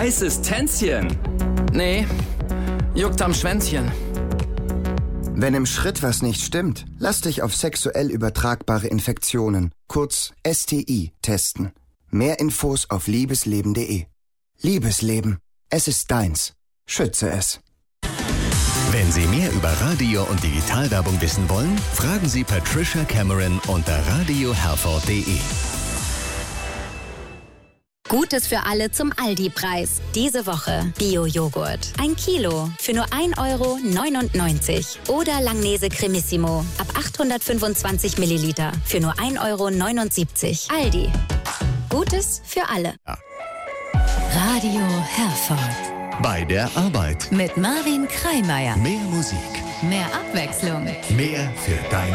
Heißes Tänzchen. Nee, juckt am Schwänzchen. Wenn im Schritt was nicht stimmt, lass dich auf sexuell übertragbare Infektionen, kurz STI, testen. Mehr Infos auf liebesleben.de. Liebesleben. Es ist deins. Schütze es. Wenn Sie mehr über Radio- und Digitalwerbung wissen wollen, fragen Sie Patricia Cameron unter radioherford.de. Gutes für alle zum Aldi-Preis. Diese Woche Bio-Joghurt. 1 Kilo für nur 1,99 € Oder Langnese Cremissimo ab 825 Milliliter für nur 1,79 €. Aldi. Gutes für alle. Ja. Radio Herford. Bei der Arbeit. Mit Marvin Kreimeier. Mehr Musik. Mehr Abwechslung. Mehr für dein